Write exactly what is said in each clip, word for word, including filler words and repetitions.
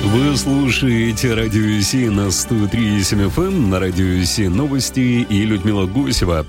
Вы слушаете Радио Си на сто три и семь эф эм, на Радио Си новости и Людмила Гусева.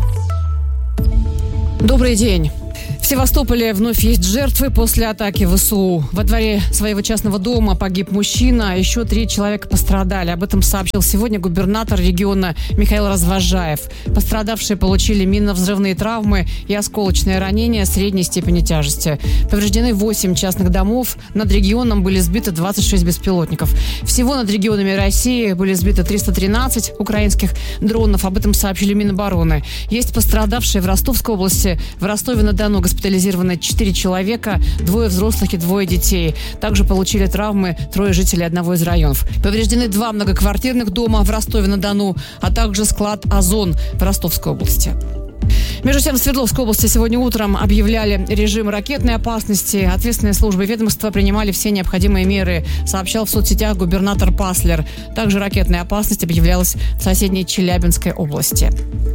Добрый день. В Севастополе вновь есть жертвы после атаки ВСУ. Во дворе своего частного дома погиб мужчина, а еще три человека пострадали. Об этом сообщил сегодня губернатор региона Михаил Развозжаев. Пострадавшие получили минно-взрывные травмы и осколочные ранения средней степени тяжести. Повреждены восемь частных домов. Над регионом были сбиты двадцать шесть беспилотников. Всего над регионами России были сбиты триста тринадцать украинских дронов. Об этом сообщили Минобороны. Есть пострадавшие в Ростовской области. В Ростове-на-Дону госпитализированы четыре человека, двое взрослых и двое детей. Также получили травмы трое жителей одного из районов. Повреждены два многоквартирных дома в Ростове-на-Дону, а также склад «Озон» в Ростовской области. Между тем, в Свердловской области сегодня утром объявляли режим ракетной опасности. Ответственные службы ведомства принимали все необходимые меры, сообщал в соцсетях губернатор Паслер. Также ракетная опасность объявлялась в соседней Челябинской области.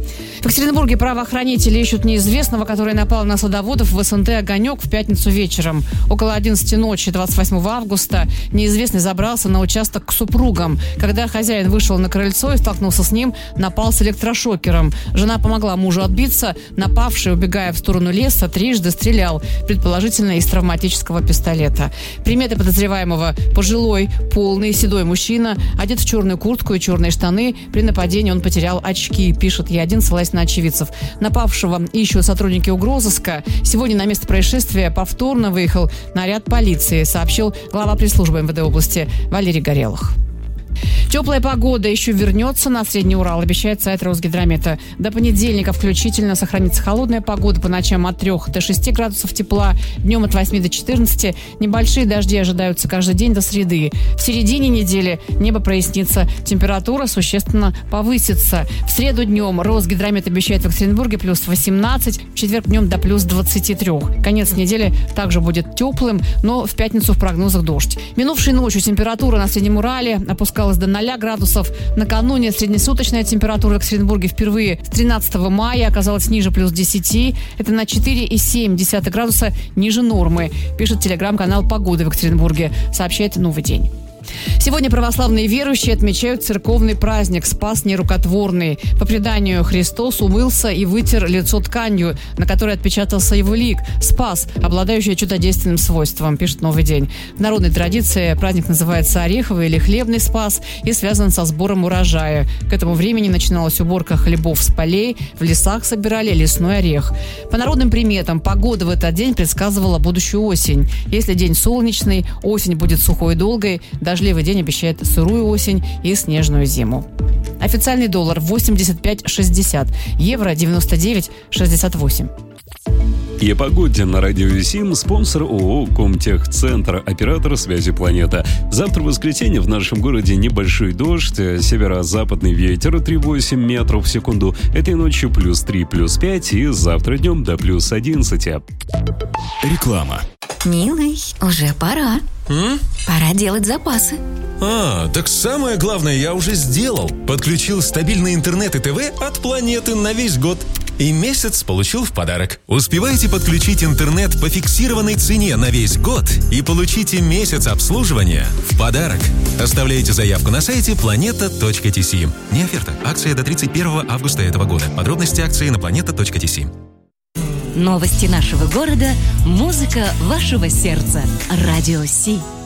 В Екатеринбурге правоохранители ищут неизвестного, который напал на садоводов в СНТ «Огонек» в пятницу вечером. Около одиннадцати ночи двадцать восьмого августа неизвестный забрался на участок к супругам. Когда хозяин вышел на крыльцо и столкнулся с ним, напал с электрошокером. Жена помогла мужу отбиться. Напавший, убегая в сторону леса, трижды стрелял, предположительно из травматического пистолета. Приметы подозреваемого: пожилой, полный, седой мужчина, одет в черную куртку и черные штаны. При нападении он потерял очки, пишет Е один, ссылаясь на очевидцев. Напавшего ищут сотрудники угрозыска. Сегодня на место происшествия повторно выехал наряд полиции, сообщил глава пресс-службы эм вэ дэ области Валерий Горелых. Теплая погода еще вернется на Средний Урал, обещает сайт Росгидромета. До понедельника включительно сохранится холодная погода, по ночам от трёх до шести градусов тепла, днем от восьми до четырнадцати. Небольшие дожди ожидаются каждый день до среды. В середине недели небо прояснится, температура существенно повысится. В среду днем Росгидромет обещает в Екатеринбурге плюс восемнадцать, в четверг днем до плюс двадцати трёх. Конец недели также будет теплым, но в пятницу в прогнозах дождь. Минувшей ночью температура на Среднем Урале опускалась до ноля градусов. Накануне среднесуточная температура в Екатеринбурге впервые с тринадцатого мая оказалась ниже плюс десяти. Это на четыре и семь десятых градуса ниже нормы, пишет телеграм-канал «Погода» в Екатеринбурге, сообщает «Новый день». Сегодня православные верующие отмечают церковный праздник Спас Нерукотворный. По преданию, Христос умылся и вытер лицо тканью, на которой отпечатался его лик. Спас, обладающий чудодейственным свойством, пишет «Новый день». В народной традиции праздник называется ореховый или хлебный спас и связан со сбором урожая. К этому времени начиналась уборка хлебов с полей, в лесах собирали лесной орех. По народным приметам, погода в этот день предсказывала будущую осень. Если день солнечный, осень будет сухой и долгой, дождливый день обещает сырую осень и снежную зиму. Официальный доллар восемьдесят пять шестьдесят, евро девяносто девять шестьдесят восемь. И о погоде на Радио Сим спонсор ООО «Комтехцентр», оператор связи «Планета». Завтра в воскресенье в нашем городе небольшой дождь, северо-западный ветер три целых восемь десятых метров в секунду. Этой ночью плюс три, плюс пять и завтра днем до плюс одиннадцати. Реклама. Милый, уже пора. М? Пора делать запасы. А, так самое главное я уже сделал. Подключил стабильный интернет и ТВ от Планеты на весь год. И месяц получил в подарок. Успевайте подключить интернет по фиксированной цене на весь год и получите месяц обслуживания в подарок. Оставляйте заявку на сайте планета точка ти си. Не оферта. Акция до тридцать первого августа этого года. Подробности акции на планета точка ти си. Новости нашего города, музыка вашего сердца. Радио Си.